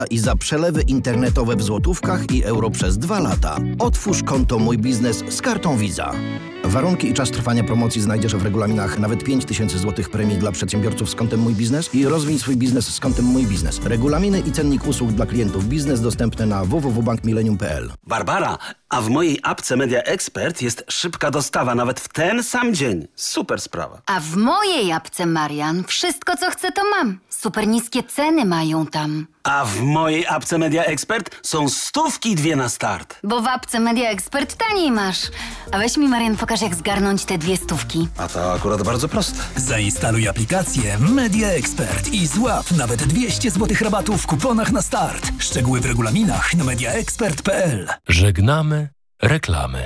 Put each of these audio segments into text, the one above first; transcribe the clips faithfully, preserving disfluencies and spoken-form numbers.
i za przelewy internetowe w złotówkach i euro przez dwa lata. Otwórz konto Mój Biznes z kartą Visa. Warunki i czas trwania promocji znajdziesz w regulaminach. Nawet pięć tysięcy złotych premii dla przedsiębiorców z kontem Mój Biznes i rozwiń swój biznes z kontem Mój Biznes. Regulaminy i cennik usług dla klientów biznes dostępne na w w w kropka bank millennium kropka p l. Barbara, a w mojej apce Media Expert jest szybka dostawa nawet w ten sam dzień. Super sprawa. A w mojej apce, Marian, wszystko co chcę to mam. Super niskie ceny mają tam. A w mojej apce Media Expert są stówki dwie na start. Bo w apce Media Expert taniej masz. A weź mi, Marian, pokaż jak zgarnąć te dwie stówki. A to akurat bardzo proste. Zainstaluj aplikację Media Expert i złap nawet dwieście złotych rabatu w kuponach na start. Szczegóły w regulaminach na mediaexpert kropka p l. Żegnamy reklamy.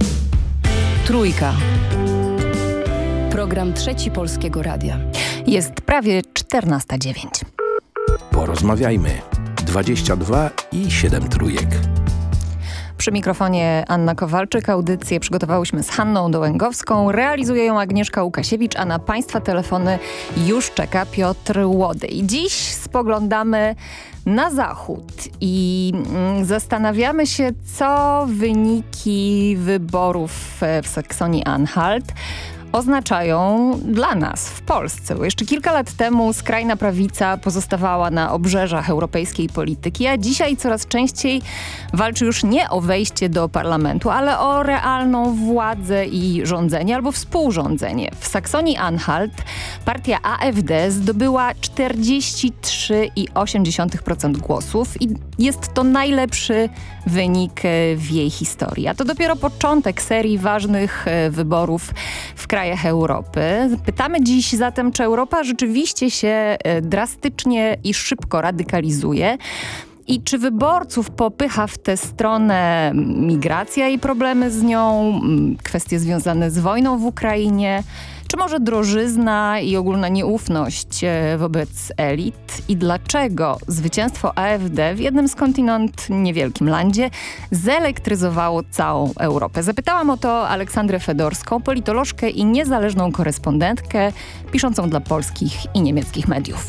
Trójka. Program Trzeci Polskiego Radia. Jest prawie czternasta dziewięć. Porozmawiajmy. dwadzieścia dwa i siedem trójek. Przy mikrofonie Anna Kowalczyk. Audycję przygotowałyśmy z Hanną Dołęgowską. Realizuje ją Agnieszka Łukasiewicz, a na Państwa telefony już czeka Piotr Łody. I dziś spoglądamy na zachód i zastanawiamy się, co wyniki wyborów w Saksonii-Anhalt oznaczają dla nas w Polsce. Bo jeszcze kilka lat temu skrajna prawica pozostawała na obrzeżach europejskiej polityki, a dzisiaj coraz częściej walczy już nie o wejście do parlamentu, ale o realną władzę i rządzenie albo współrządzenie. W Saksonii-Anhalt partia A F D zdobyła czterdzieści trzy przecinek osiem procent głosów i jest to najlepszy wynik w jej historii. A to dopiero początek serii ważnych wyborów w krajach Europy. Pytamy dziś zatem, czy Europa rzeczywiście się drastycznie i szybko radykalizuje i czy wyborców popycha w tę stronę migracja i problemy z nią, kwestie związane z wojną w Ukrainie, czy może drożyzna i ogólna nieufność wobec elit? I dlaczego zwycięstwo A F D w jednym skądinąd niewielkim landzie zelektryzowało całą Europę? Zapytałam o to Aleksandrę Fedorską, politolożkę i niezależną korespondentkę piszącą dla polskich i niemieckich mediów.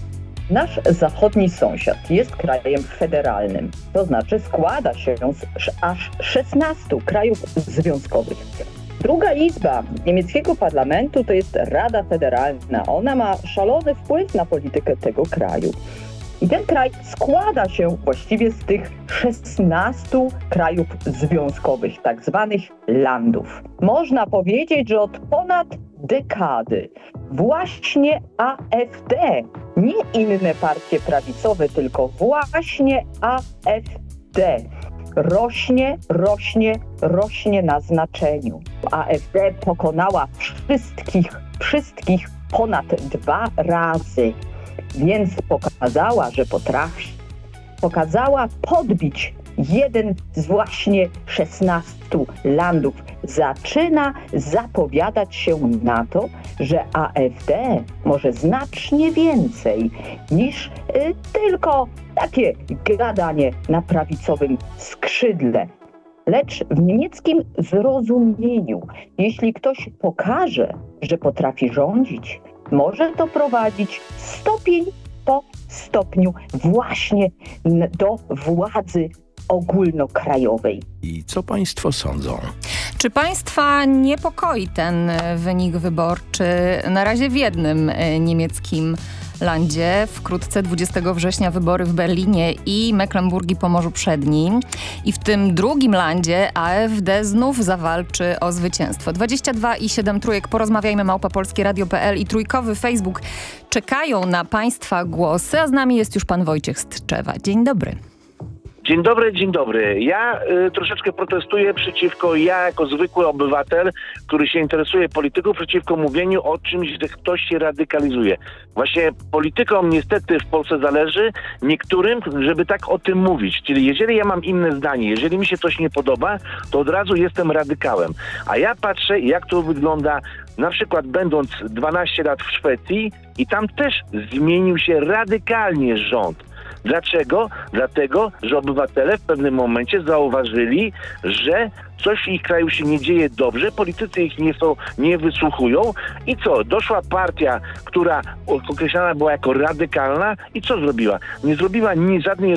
Nasz zachodni sąsiad jest krajem federalnym, to znaczy składa się z aż szesnastu krajów związkowych. Druga izba niemieckiego parlamentu to jest Rada Federalna. Ona ma szalony wpływ na politykę tego kraju. I ten kraj składa się właściwie z tych szesnastu krajów związkowych, tak zwanych landów. Można powiedzieć, że od ponad dekady właśnie A F D, nie inne partie prawicowe, tylko właśnie A F D rośnie, rośnie, rośnie na znaczeniu. A F D pokonała wszystkich, wszystkich ponad dwa razy, więc pokazała, że potrafi. Pokazała podbić jeden z właśnie szesnastu landów. Zaczyna zapowiadać się na to, że A F D może znacznie więcej niż y, tylko takie gadanie na prawicowym skrzydle. Lecz w niemieckim zrozumieniu, jeśli ktoś pokaże, że potrafi rządzić, może to prowadzić stopień po stopniu właśnie do władzy ogólnokrajowej. I co państwo sądzą? Czy państwa niepokoi ten wynik wyborczy na razie w jednym niemieckim landzie? Wkrótce dwudziestego września wybory w Berlinie i Mecklenburgii Pomorzu Przednim. I w tym drugim landzie A F D znów zawalczy o zwycięstwo. dwadzieścia dwa i siedem trójek. Porozmawiajmy małpa polskie radio kropka p l i trójkowy Facebook czekają na państwa głosy, a z nami jest już pan Wojciech Stczewa. Dzień dobry. Dzień dobry, dzień dobry. Ja y, troszeczkę protestuję przeciwko, ja jako zwykły obywatel, który się interesuje polityką, przeciwko mówieniu o czymś, że ktoś się radykalizuje. Właśnie politykom niestety w Polsce zależy, niektórym, żeby tak o tym mówić. Czyli jeżeli ja mam inne zdanie, jeżeli mi się coś nie podoba, to od razu jestem radykałem. A ja patrzę, jak to wygląda, na przykład będąc dwanaście lat w Szwecji i tam też zmienił się radykalnie rząd. Dlaczego? Dlatego, że obywatele w pewnym momencie zauważyli, że coś w ich kraju się nie dzieje dobrze, politycy ich nie, są, nie wysłuchują i co? Doszła partia, która określana była jako radykalna i co zrobiła? Nie zrobiła ni żadnej